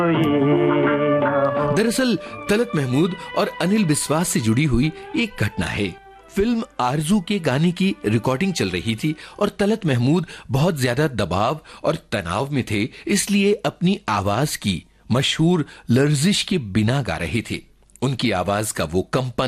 दरअसल तलत महमूद और अनिल बिस्वास से जुड़ी हुई एक घटना है। फिल्म आरजू के गाने की रिकॉर्डिंग चल रही थी और तलत महमूद बहुत ज्यादा दबाव और तनाव में थे, इसलिए अपनी आवाज की मशहूर लर्जिश के बिना गा रहे थे। उनकी आवाज का वो कंपन